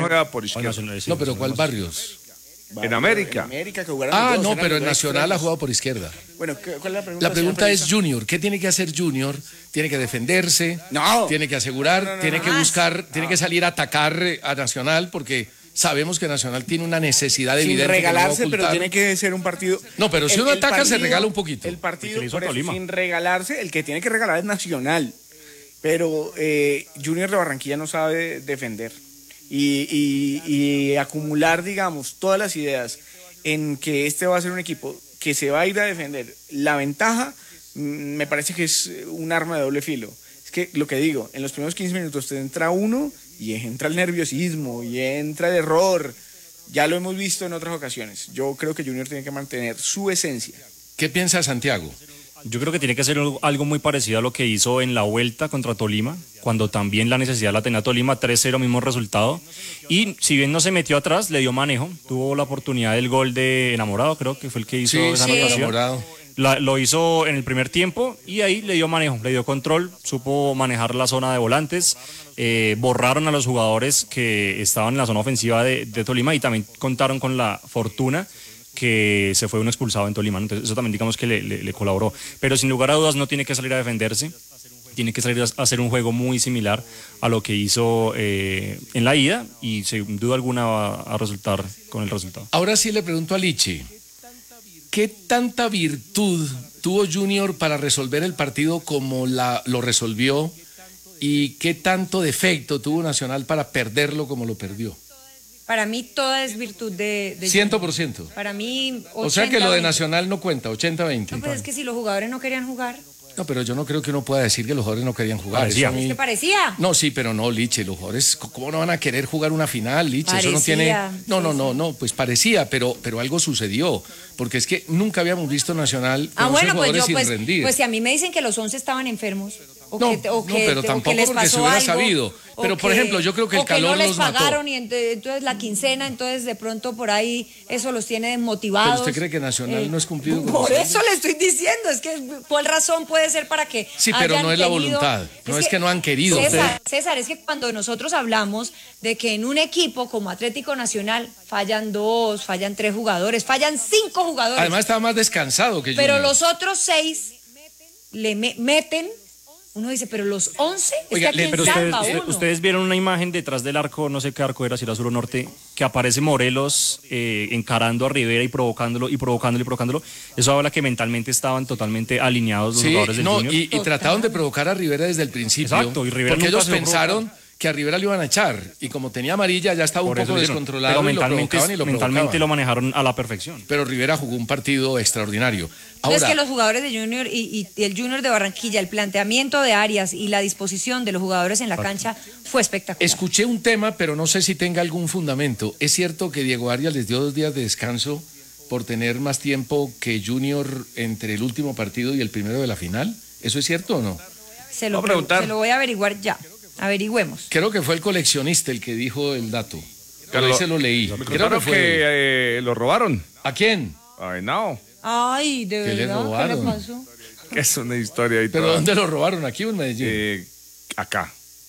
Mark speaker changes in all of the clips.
Speaker 1: juega por izquierda.
Speaker 2: No, pero ¿cuál Barrios?
Speaker 1: En América.
Speaker 3: En América que jugaron los dos,
Speaker 2: No, pero en
Speaker 3: los
Speaker 2: Nacional ha
Speaker 3: extremos.
Speaker 2: jugado por izquierda.
Speaker 3: Bueno, ¿cuál es la pregunta?
Speaker 2: La pregunta es
Speaker 3: señor
Speaker 2: Junior. ¿Qué tiene que hacer Junior? Tiene que defenderse,
Speaker 3: No.
Speaker 2: tiene que asegurar, tiene que buscar, tiene que salir a atacar a Nacional porque sabemos que Nacional tiene una necesidad
Speaker 3: Sin
Speaker 2: evidente.
Speaker 3: regalarse,
Speaker 2: que no va a
Speaker 3: pero
Speaker 2: ocultar.
Speaker 3: tiene que ser un partido.
Speaker 2: No, pero si uno ataca, se regala un poquito.
Speaker 3: El partido,
Speaker 4: El que le hizo
Speaker 3: por eso,
Speaker 4: Tolima.
Speaker 3: sin regalarse, el que tiene que regalar es Nacional. Pero Junior de Barranquilla no sabe defender. Y acumular, digamos, todas las ideas en que este va a ser un equipo que se va a ir a defender. La ventaja, me parece que es un arma de doble filo. Es que lo que digo, en los primeros 15 minutos te entra uno y entra el nerviosismo y entra el error. Ya lo hemos visto en otras ocasiones. Yo creo que Junior tiene que mantener su esencia.
Speaker 2: ¿Qué piensa Santiago?
Speaker 4: Yo creo que tiene que ser algo muy parecido a lo que hizo en la vuelta contra Tolima, cuando también la necesidad la tenía Tolima, 3-0 mismo resultado. Y si bien no se metió atrás, le dio manejo, tuvo la oportunidad del gol de Enamorado, creo que fue el que hizo esa anotación.
Speaker 2: Enamorado.
Speaker 4: Lo hizo en el primer tiempo y ahí le dio manejo, le dio control, supo manejar la zona de volantes, borraron a los jugadores que estaban en la zona ofensiva de Tolima y también contaron con la fortuna que se fue un expulsado en Tolima, entonces eso también digamos que le colaboró, pero sin lugar a dudas no tiene que salir a defenderse, tiene que salir a hacer un juego muy similar a lo que hizo en la ida y sin duda alguna va a resultar con el resultado.
Speaker 2: Ahora sí le pregunto a Lichi, ¿qué tanta virtud tuvo Junior para resolver el partido como lo resolvió y qué tanto defecto tuvo Nacional para perderlo como lo perdió?
Speaker 5: Para mí toda es virtud de
Speaker 2: 100%.
Speaker 5: Para mí 80,
Speaker 2: O sea que lo de
Speaker 5: 20.
Speaker 2: Nacional no cuenta, 80-20.
Speaker 5: No, pues es que si los jugadores no querían jugar.
Speaker 2: No, pero yo no creo que uno pueda decir que los jugadores no querían jugar.
Speaker 4: Parecía.
Speaker 2: Eso a mí-
Speaker 5: Es que parecía.
Speaker 2: No, sí, pero no, Liche, los jugadores, ¿cómo no van a querer jugar una final, Liche? Eso no tiene...
Speaker 5: Parecía,
Speaker 2: No, pues parecía, pero algo sucedió, porque es que nunca habíamos visto Nacional con 11
Speaker 5: Bueno, pues
Speaker 2: jugadores
Speaker 5: yo,
Speaker 2: sin
Speaker 5: pues,
Speaker 2: rendir.
Speaker 5: pues si a mí me dicen que los 11 estaban enfermos,
Speaker 2: pero tampoco
Speaker 5: les
Speaker 2: porque se
Speaker 5: pasó
Speaker 2: hubiera
Speaker 5: algo,
Speaker 2: sabido.
Speaker 5: o
Speaker 2: Pero, por ejemplo, yo creo que el
Speaker 5: o
Speaker 2: calor
Speaker 5: no les
Speaker 2: los mató.
Speaker 5: pagaron y entonces la quincena, entonces de pronto por ahí eso los tiene desmotivados.
Speaker 2: ¿Pero usted cree que Nacional no es cumplido con
Speaker 5: Por
Speaker 2: los
Speaker 5: eso le estoy diciendo, es que ¿cuál razón puede ser para que
Speaker 2: Sí, pero
Speaker 5: hayan
Speaker 2: no es la
Speaker 5: tenido-
Speaker 2: voluntad, no es que no han querido.
Speaker 5: César, es que cuando nosotros hablamos de que en un equipo como Atlético Nacional fallan 2, fallan 3 jugadores, fallan 5 jugadores.
Speaker 2: Además estaba más descansado que
Speaker 5: Pero
Speaker 2: Junior.
Speaker 5: los otros 6 le meten. Uno dice, pero los 11,
Speaker 2: Oiga,
Speaker 5: es que ¿a
Speaker 4: Pero
Speaker 5: quién salva uno?
Speaker 4: ustedes vieron una imagen detrás del arco, no sé qué arco era, si era sur o norte, que aparece Morelos encarando a Rivera y provocándolo. Eso habla que mentalmente estaban totalmente alineados los
Speaker 2: Sí,
Speaker 4: jugadores del
Speaker 2: no,
Speaker 4: Junior.
Speaker 2: y trataron de provocar a Rivera desde el principio.
Speaker 4: Exacto, y Rivera
Speaker 2: porque
Speaker 4: nunca
Speaker 2: ellos
Speaker 4: se lo
Speaker 2: pensaron que a Rivera le iban a echar. Y como tenía amarilla, ya estaba un
Speaker 4: Por eso
Speaker 2: poco
Speaker 4: lo hicieron.
Speaker 2: descontrolado
Speaker 4: Pero
Speaker 2: y lo
Speaker 4: mentalmente
Speaker 2: provocaban y lo
Speaker 4: mentalmente
Speaker 2: provocaban.
Speaker 4: lo manejaron a la perfección.
Speaker 2: Pero Rivera jugó un partido extraordinario.
Speaker 5: Es
Speaker 2: Ahora,
Speaker 5: que los jugadores de Junior y el Junior de Barranquilla, el planteamiento de Arias y la disposición de los jugadores en la cancha fue espectacular.
Speaker 2: escuché un tema, pero no sé si tenga algún fundamento. ¿Es cierto que Diego Arias les dio 2 días de descanso por tener más tiempo que Junior entre el último partido y el primero de la final? ¿Eso es cierto o no?
Speaker 5: Se lo
Speaker 1: Voy a preguntar.
Speaker 5: se lo voy a averiguar ya. Averigüemos.
Speaker 2: Creo que fue el coleccionista el que dijo el dato. Pero ahí se lo leí.
Speaker 1: Me
Speaker 2: Creo
Speaker 1: contaron
Speaker 2: que fue.
Speaker 1: que lo robaron.
Speaker 2: ¿A quién?
Speaker 1: Ay, no.
Speaker 5: Ay, de
Speaker 2: ¿Qué le
Speaker 5: verdad, ¿qué le
Speaker 2: robaron?
Speaker 5: pasó?
Speaker 1: Es una historia ahí
Speaker 2: ¿Pero
Speaker 1: toda.
Speaker 2: dónde lo robaron? ¿Aquí o en Medellín?
Speaker 1: Acá.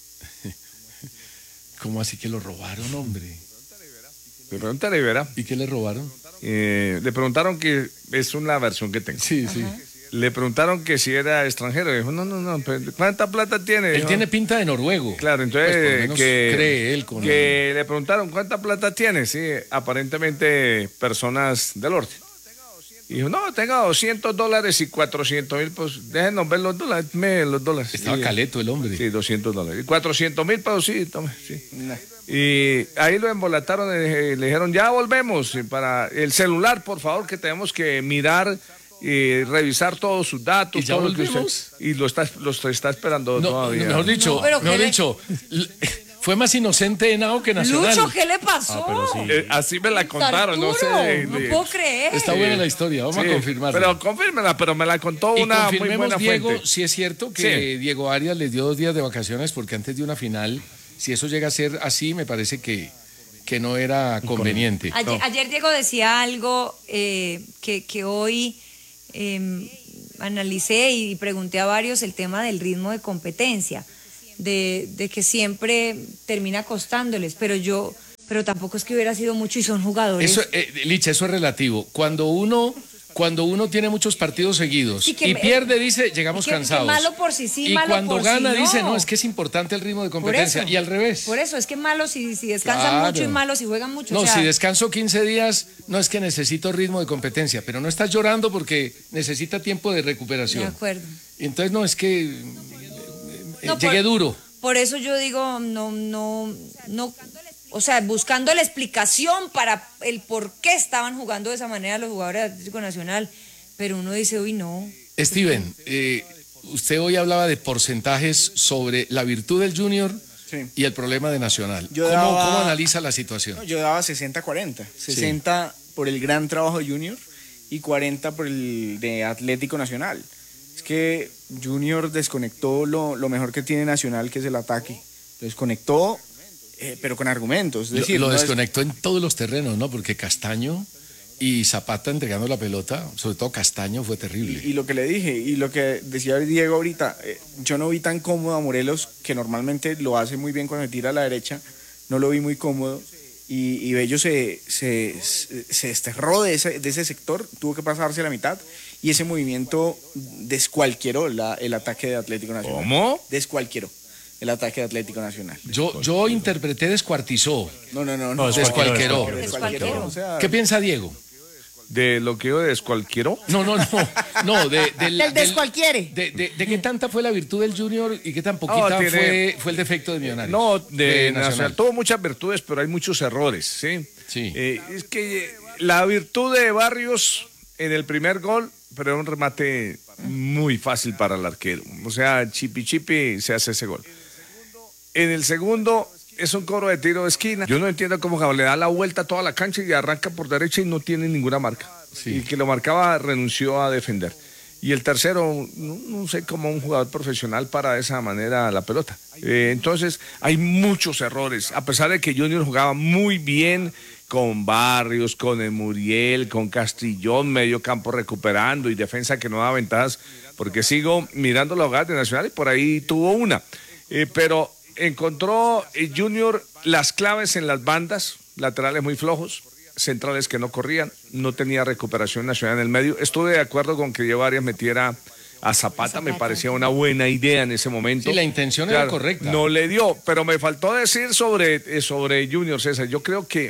Speaker 2: ¿Cómo así que lo robaron, hombre?
Speaker 1: Le pregunta a Rivera.
Speaker 2: ¿Y qué le robaron?
Speaker 1: Le preguntaron que es una versión que tengo.
Speaker 2: Sí, sí.
Speaker 1: Le preguntaron que si era extranjero. Dijo, no, pero ¿cuánta plata tiene?
Speaker 2: Él
Speaker 1: Dijo,
Speaker 2: tiene pinta de noruego.
Speaker 1: Claro,
Speaker 2: Pues por lo
Speaker 1: entonces
Speaker 2: menos
Speaker 1: que,
Speaker 2: cree él con
Speaker 1: que le preguntaron ¿cuánta plata tiene? Sí, aparentemente personas del norte. Y dijo, no, tengo $200 y 400,000, pues déjenos ver los dólares, los dólares.
Speaker 2: Estaba
Speaker 1: Y-
Speaker 2: caleto el hombre.
Speaker 1: Sí, $200. Y 400,000 pesos, sí, tome, sí. Y ahí lo embolataron y le dijeron, ya volvemos. Y para el celular, por favor, que tenemos que mirar y revisar todos sus datos.
Speaker 2: ¿Y ya
Speaker 1: todo lo que
Speaker 2: volvimos?
Speaker 1: y lo está esperando
Speaker 2: No,
Speaker 1: todavía.
Speaker 2: mejor dicho,
Speaker 5: No, pero
Speaker 2: mejor
Speaker 5: ¿qué le-
Speaker 2: dicho, fue más inocente Henao que Nacional.
Speaker 5: Lucho, ¿qué le pasó?
Speaker 4: pero sí.
Speaker 1: Así me la contaron, no sé.
Speaker 5: Arturo, no puedo creer.
Speaker 2: Está buena la historia, vamos
Speaker 1: Sí,
Speaker 2: a confirmarla.
Speaker 1: Pero confírmela, pero me la contó
Speaker 2: Y
Speaker 1: una muy
Speaker 2: confirmemos,
Speaker 1: buena
Speaker 2: Diego,
Speaker 1: fuente.
Speaker 2: si es cierto que
Speaker 1: Sí.
Speaker 2: Diego Arias les dio 2 días de vacaciones porque antes de una final, si eso llega a ser así, me parece que no era conveniente.
Speaker 5: Ayer Diego decía algo que hoy analicé y pregunté a varios el tema del ritmo de competencia, de que siempre termina costándoles, pero yo pero tampoco es que hubiera sido mucho y son jugadores.
Speaker 2: Eso, Licha, eso es relativo. Cuando uno tiene muchos partidos seguidos
Speaker 5: Sí, que
Speaker 2: y pierde, dice, llegamos
Speaker 5: que
Speaker 2: cansados.
Speaker 5: malo por sí,
Speaker 2: y
Speaker 5: malo
Speaker 2: cuando
Speaker 5: por
Speaker 2: gana,
Speaker 5: sí, no.
Speaker 2: dice, no, es que es importante el ritmo de competencia.
Speaker 5: eso.
Speaker 2: Y al revés.
Speaker 5: Por eso, es que malo si descansan
Speaker 2: Claro.
Speaker 5: mucho y malo si juegan mucho.
Speaker 2: No,
Speaker 5: o sea,
Speaker 2: si descanso 15 días, no es que necesito ritmo de competencia, pero no estás llorando porque necesita tiempo de recuperación.
Speaker 5: de acuerdo.
Speaker 2: Entonces, no, es que
Speaker 5: No,
Speaker 2: llegué duro.
Speaker 5: Por eso yo digo, no, o sea, buscando la explicación para el por qué estaban jugando de esa manera los jugadores del Atlético Nacional, pero uno dice, uy, no.
Speaker 2: Steven, usted hoy hablaba de porcentajes sobre la virtud del Junior
Speaker 3: Sí.
Speaker 2: y el problema de Nacional.
Speaker 3: Yo
Speaker 2: ¿Cómo,
Speaker 3: daba-
Speaker 2: cómo analiza la situación?
Speaker 3: No, yo daba 60-40. 60 por el gran trabajo de Junior y 40 por el de Atlético Nacional. Es que Junior desconectó lo mejor que tiene Nacional, que es el ataque. Lo desconectó, pero con argumentos. Es decir,
Speaker 2: lo
Speaker 3: no es-
Speaker 2: desconectó en todos los terrenos, ¿no? Porque Castaño y Zapata entregando la pelota, sobre todo Castaño, fue terrible.
Speaker 3: Y lo que le dije, y lo que decía Diego ahorita, yo no vi tan cómodo a Morelos, que normalmente lo hace muy bien cuando se tira a la derecha, no lo vi muy cómodo, y Bello se desterró de ese sector, tuvo que pasarse a la mitad, y ese movimiento descualquieró el ataque de Atlético Nacional.
Speaker 1: ¿Cómo?
Speaker 3: Descualquieró el ataque de Atlético Nacional.
Speaker 2: Yo interpreté descuartizó.
Speaker 3: No.
Speaker 4: No,
Speaker 2: Descualquieró.
Speaker 5: Descualquieró.
Speaker 3: O sea,
Speaker 2: ¿Qué piensa Diego?
Speaker 1: De lo que yo descualquiero.
Speaker 2: No,
Speaker 5: Del descualquiere.
Speaker 2: de qué tanta fue la virtud del Junior y qué tan poquita fue el defecto de Millonarios.
Speaker 1: No, de Nacional. Tuvo muchas virtudes, pero hay muchos errores, ¿sí?
Speaker 2: Sí.
Speaker 1: Es que la virtud de Barrios en el primer gol, pero era un remate muy fácil para el arquero. O sea, chipi se hace ese gol. En el segundo es un cobro de tiro de esquina. Yo no entiendo cómo le da la vuelta a toda la cancha y arranca por derecha y no tiene ninguna marca.
Speaker 2: Sí.
Speaker 1: Y el que lo marcaba renunció a defender. Y el tercero, no sé cómo un jugador profesional para de esa manera la pelota. Entonces, hay muchos errores. A pesar de que Junior jugaba muy bien con Barrios, con Muriel, con Castrillón, medio campo recuperando y defensa que no da ventajas, porque sigo mirando la jugada de Nacional y por ahí tuvo una. Pero encontró Junior las claves en las bandas, laterales muy flojos, centrales que no corrían, no tenía recuperación Nacional en el medio. Estuve de acuerdo con que Diego Arias metiera a Zapata, me parecía una buena idea en ese momento.
Speaker 2: Sí, la intención era correcta.
Speaker 1: No le dio, pero me faltó decir sobre Junior, César. Yo creo que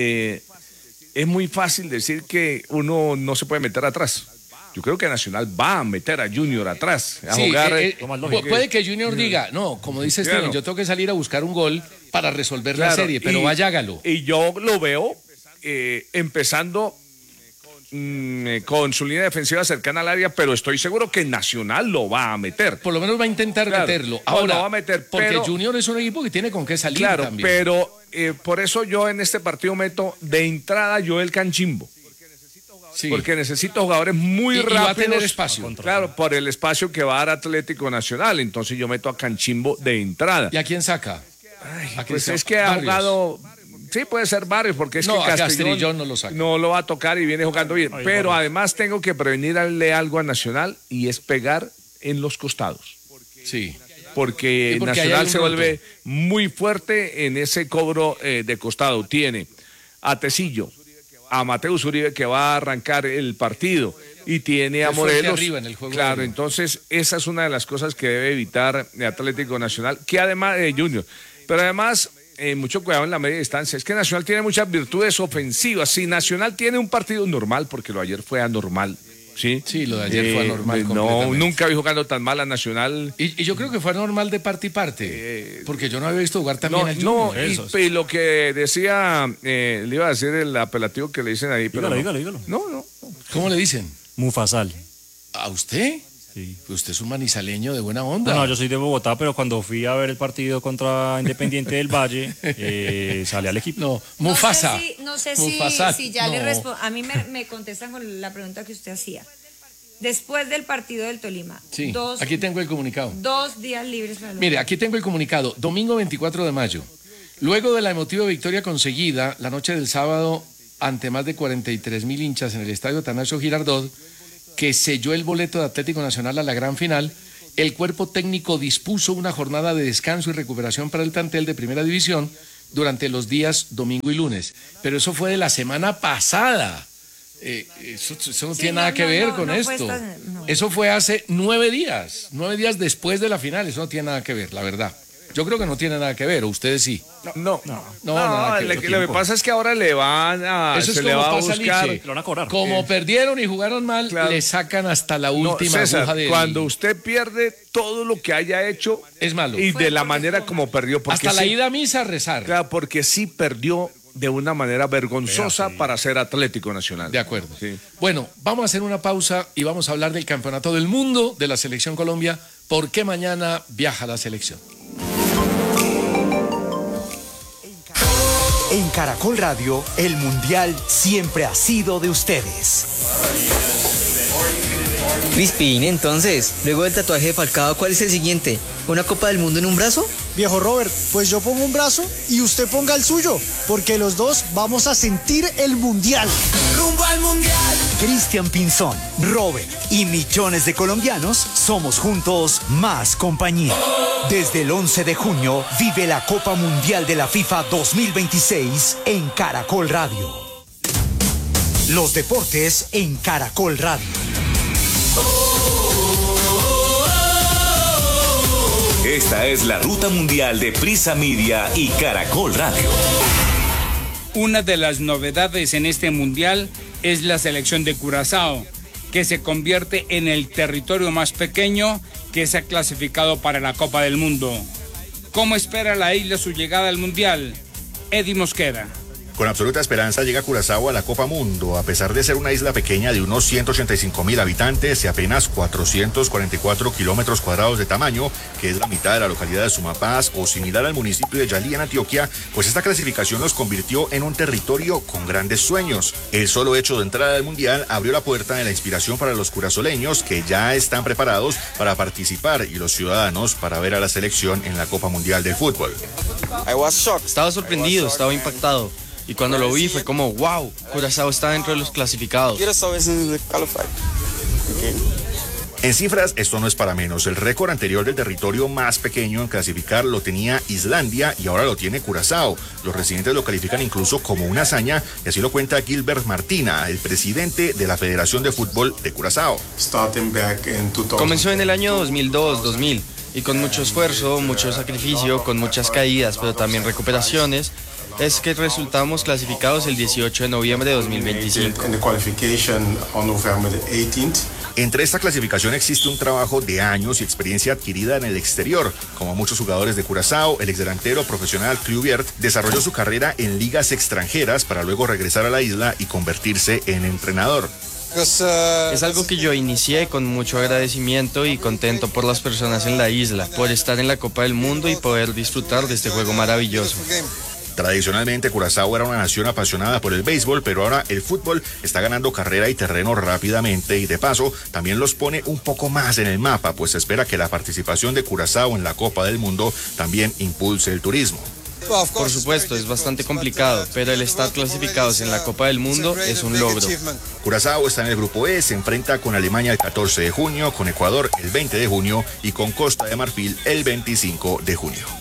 Speaker 1: es muy fácil decir que uno no se puede meter atrás. Yo creo que Nacional va a meter a Junior atrás, a
Speaker 2: Sí,
Speaker 1: jugar.
Speaker 2: puede que Junior diga, no, como dice Steven,
Speaker 1: Claro.
Speaker 2: yo tengo que salir a buscar un gol para resolver la
Speaker 1: Claro,
Speaker 2: serie, pero vaya, hágalo.
Speaker 1: Y yo lo veo empezando con su línea defensiva cercana al área, pero estoy seguro que Nacional lo va a meter.
Speaker 2: Por lo menos va a intentar
Speaker 1: Claro.
Speaker 2: meterlo.
Speaker 1: No,
Speaker 2: Ahora,
Speaker 1: lo va a meter,
Speaker 2: porque
Speaker 1: pero-
Speaker 2: Junior es un equipo que tiene con qué salir
Speaker 1: Claro,
Speaker 2: también.
Speaker 1: pero por eso yo en este partido meto de entrada Joel Canchimbo.
Speaker 2: Sí.
Speaker 1: Porque necesito jugadores muy
Speaker 2: Y
Speaker 1: rápidos.
Speaker 2: va a tener espacio.
Speaker 1: Claro, por el espacio que va a dar Atlético Nacional. Entonces yo meto a Canchimbo de entrada.
Speaker 2: ¿Y a quién saca? ¿A
Speaker 1: Pues
Speaker 2: Cristian
Speaker 1: es que ha
Speaker 2: Barrios?
Speaker 1: jugado. Sí, puede ser Barrios, porque es
Speaker 2: No,
Speaker 1: que
Speaker 2: a Castrillón no lo saca.
Speaker 1: no lo va a tocar y viene jugando bien. Pero además tengo que prevenirle algo a Nacional y es pegar en los costados.
Speaker 2: Sí.
Speaker 1: Porque
Speaker 2: Sí, porque ahí hay
Speaker 1: Nacional
Speaker 2: un
Speaker 1: se
Speaker 2: roto.
Speaker 1: vuelve muy fuerte en ese cobro de costado. Tiene a Tecillo, a Mateus Uribe que va a arrancar el partido y tiene a
Speaker 2: Es fuerte
Speaker 1: Morelos.
Speaker 2: arriba en el juego
Speaker 1: Claro,
Speaker 2: aéreo.
Speaker 1: entonces esa es una de las cosas que debe evitar el Atlético Nacional, que además de Junior, pero además mucho cuidado en la media distancia. Es que Nacional tiene muchas virtudes ofensivas. Si Nacional tiene un partido normal, porque lo de ayer fue anormal. Sí,
Speaker 2: Sí, lo de ayer fue anormal
Speaker 1: No,
Speaker 2: completamente.
Speaker 1: nunca vi jugando tan mal a Nacional.
Speaker 2: Y yo creo que fue normal de parte y parte, porque yo no había visto jugar también al Junior.
Speaker 1: Y lo que decía, le iba a decir el apelativo que le dicen ahí, pero
Speaker 4: Dígalo.
Speaker 1: no.
Speaker 2: ¿Cómo le dicen?
Speaker 4: Mufasal.
Speaker 2: ¿A usted?
Speaker 4: Sí.
Speaker 2: Pues usted es un manizaleño de buena onda.
Speaker 4: No, yo soy de Bogotá, pero cuando fui a ver el partido contra Independiente del Valle, salí al equipo.
Speaker 2: No, Mufasa.
Speaker 5: No sé
Speaker 2: Mufasa,
Speaker 5: si ya le
Speaker 2: no.
Speaker 5: respondo. A mí me contestan con la pregunta que usted hacía. Después del partido del Tolima,
Speaker 2: Sí, aquí tengo el comunicado.
Speaker 5: 2 días libres para los
Speaker 2: Mire, aquí tengo el comunicado. Domingo 24 de mayo. Luego de la emotiva victoria conseguida la noche del sábado ante más de 43.000 hinchas en el estadio Atanasio Girardot, que selló el boleto de Atlético Nacional a la gran final, el cuerpo técnico dispuso una jornada de descanso y recuperación para el plantel de Primera División durante los días domingo y lunes, pero eso fue de la semana pasada. Eso no tiene nada que ver con esto. Eso fue hace 9 días después de la final. Eso no tiene nada que ver, la verdad. Yo creo que no tiene nada que ver, o ustedes sí.
Speaker 1: No, nada que ver. Lo que pasa es que ahora le van a...
Speaker 2: Eso es
Speaker 1: se
Speaker 2: como
Speaker 1: le va a
Speaker 2: pasa,
Speaker 1: buscar.
Speaker 2: Liche.
Speaker 4: Lo van a cobrar.
Speaker 2: Como perdieron y jugaron mal,
Speaker 1: Claro.
Speaker 2: le sacan hasta la última
Speaker 1: César,
Speaker 2: aguja de...
Speaker 1: cuando usted pierde todo lo que haya hecho
Speaker 2: Es malo.
Speaker 1: y de la manera como perdió, porque
Speaker 2: Hasta la
Speaker 1: sí,
Speaker 2: ida a misa a rezar.
Speaker 1: claro, porque sí perdió de una manera vergonzosa para ser Atlético Nacional.
Speaker 2: De acuerdo.
Speaker 1: Sí.
Speaker 2: Bueno, vamos a hacer una pausa y vamos a hablar del Campeonato del Mundo de la Selección Colombia, porque mañana viaja la selección.
Speaker 6: En Caracol Radio, el Mundial siempre ha sido de ustedes.
Speaker 7: Crispin, entonces, luego del tatuaje de Falcao, ¿cuál es el siguiente? ¿Una Copa del Mundo en un brazo?
Speaker 8: Viejo Robert, pues yo pongo un brazo y usted ponga el suyo, porque los dos vamos a sentir el Mundial.
Speaker 6: ¡Rumbo al Mundial! Cristian Pinzón, Robert y millones de colombianos somos juntos más compañía. Desde el 11 de junio vive la Copa Mundial de la FIFA 2026 en Caracol Radio. Los deportes en Caracol Radio.
Speaker 9: Esta es la ruta mundial de Prisa Media y Caracol Radio.
Speaker 10: Una de las novedades en este mundial es la selección de Curazao, que se convierte en el territorio más pequeño que se ha clasificado para la Copa del Mundo. ¿Cómo espera la isla su llegada al mundial? Eddie Mosquera.
Speaker 11: Con absoluta esperanza llega Curazao a la Copa Mundo, a pesar de ser una isla pequeña de unos 185.000 habitantes y apenas 444 kilómetros cuadrados de tamaño, que es la mitad de la localidad de Sumapaz o similar al municipio de Yalí en Antioquia, pues esta clasificación los convirtió en un territorio con grandes sueños. El solo hecho de entrar al Mundial abrió la puerta de la inspiración para los curazoleños, que ya están preparados para participar, y los ciudadanos para ver a la selección en la Copa Mundial del Fútbol.
Speaker 12: Estaba sorprendido, estaba impactado. Y cuando lo vi fue como, wow, Curazao está dentro de los clasificados.
Speaker 11: En cifras, esto no es para menos. El récord anterior del territorio más pequeño en clasificar lo tenía Islandia y ahora lo tiene Curazao. Los residentes lo califican incluso como una hazaña, y así lo cuenta Gilbert Martina, el presidente de la Federación de Fútbol de Curazao.
Speaker 12: Comenzó en el año 2002-2000 y con mucho esfuerzo, mucho sacrificio, con muchas caídas, pero también recuperaciones, es que resultamos clasificados el 18 de noviembre de 2025.
Speaker 11: Entre esta clasificación existe un trabajo de años y experiencia adquirida en el exterior. Como muchos jugadores de Curazao, el exdelantero profesional Kluivert desarrolló su carrera en ligas extranjeras para luego regresar a la isla y convertirse en entrenador.
Speaker 12: Es algo que yo inicié con mucho agradecimiento y contento por las personas en la isla, por estar en la Copa del Mundo y poder disfrutar de este juego maravilloso.
Speaker 11: Tradicionalmente Curazao era una nación apasionada por el béisbol, pero ahora el fútbol está ganando carrera y terreno rápidamente, y de paso también los pone un poco más en el mapa, pues se espera que la participación de Curazao en la Copa del Mundo también impulse el turismo.
Speaker 12: Por supuesto, es bastante complicado, pero el estar clasificados en la Copa del Mundo es un logro.
Speaker 11: Curazao está en el grupo E, se enfrenta con Alemania el 14 de junio, con Ecuador el 20 de junio y con Costa de Marfil el 25 de junio.